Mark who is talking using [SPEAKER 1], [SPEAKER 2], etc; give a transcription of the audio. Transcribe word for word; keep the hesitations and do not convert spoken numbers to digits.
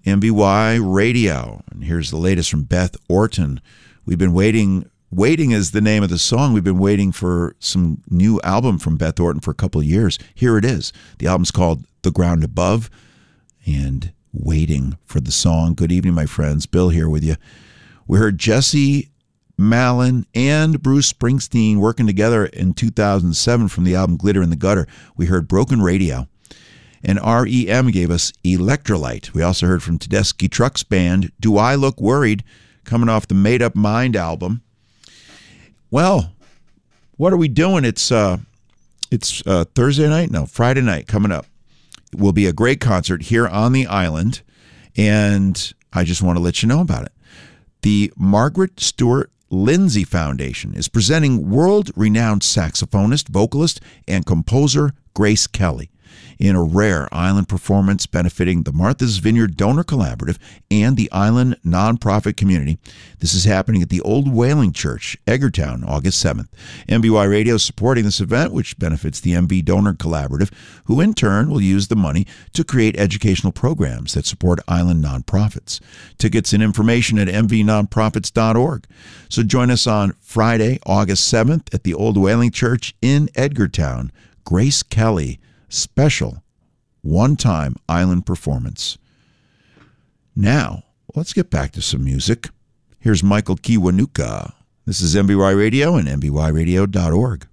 [SPEAKER 1] M B Y Radio. And here's the latest from Beth Orton. We've been waiting, waiting is the name of the song. We've been waiting for some new album from Beth Orton for a couple of years. Here it is. The album's called The Ground Above, and waiting for the song. Good evening, my friends. Bill here with you. We heard Jesse Malin and Bruce Springsteen working together in two thousand seven from the album Glitter in the Gutter. We heard Broken Radio. And R E M gave us Electrolyte. We also heard from Tedeschi Trucks Band, Do I Look Worried, coming off the Made Up Mind album. Well, what are we doing? It's uh, it's uh, Thursday night? No, Friday night coming up. It will be a great concert here on the island, and I just want to let you know about it. The Margaret Stewart Lindsay Foundation is presenting world-renowned saxophonist, vocalist, and composer Grace Kelly in a rare island performance benefiting the Martha's Vineyard Donor Collaborative and the island nonprofit community. This is happening at the Old Whaling Church, Edgartown, August seventh. M B Y Radio is supporting this event, which benefits the M V Donor Collaborative, who in turn will use the money to create educational programs that support island nonprofits. Tickets and information at m v nonprofits dot org. So join us on Friday, August seventh at the Old Whaling Church in Edgartown. Grace Kelly, special one-time island performance. Now, let's get back to some music. Here's Michael Kiwanuka. This is M B Y Radio and m b y radio dot org.